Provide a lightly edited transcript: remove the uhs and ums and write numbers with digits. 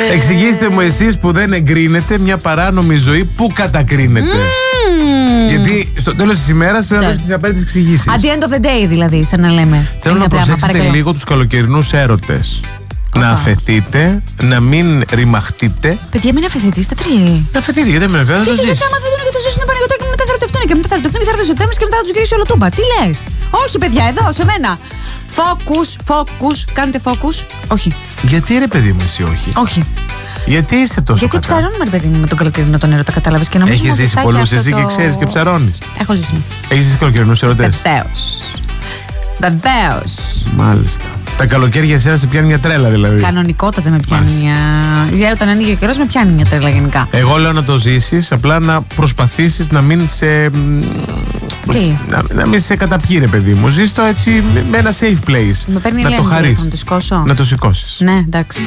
Εξηγήστε μου εσείς που δεν εγκρίνετε μια παράνομη ζωή που κατακρίνετε. Γιατί στο τέλος της ημέρας πρέπει να δώσετε τις απαραίτητες εξηγήσεις. At the end of the day, δηλαδή, σαν να λέμε. Θέλω να προσέξετε λίγο τους καλοκαιρινούς έρωτες. Να αφαιθείτε, να μην ρημαχτείτε. Παιδιά, μην αφαιθείτε, είστε τρελοί. Να αφαιθείτε, γιατί δεν με αφαιθείτε. Γιατί άμα δεν δουν και το ζήσουν πανεγωτάκι, μετά θα ρωτευτούν και μετά θα ρωτευτούν και θα έρθει ο Σεπτέμβρης και μετά θα τους γυρίσει όλο τούμπα. Τι λες? Όχι, παιδιά, εδώ, σε μένα. Focus, κάντε focus. Όχι. Γιατί ρε παιδί μου, εσύ όχι? Όχι. Γιατί είσαι τόσο Γιατί ψαρώνουμε, ρε παιδί μου, με τον καλοκαιρινό τον έρωτα, κατάλαβες? Έχεις ζήσει πολλούς εσύ και ξέρεις και ψαρώνεις? Έχω ζήσει. Έχεις ζήσει καλοκαιρινούς ερωτές? Βεβαίως. Μάλιστα. Τα καλοκαίρια εσένα σε πιάνει μια τρέλα δηλαδή? Κανονικότατα με πιάνει μια. Όταν ανοίγει ο καιρός με πιάνει μια τρέλα γενικά. Εγώ λέω να το ζήσεις, απλά να προσπαθήσεις να μην σε. Τι? Να μην σε καταπιεί, ρε παιδί μου. Ζεις το έτσι με ένα safe place. Με παίρνει να το χαρίσεις. να το σηκώσω. Να το σηκώσεις. Ναι, εντάξει.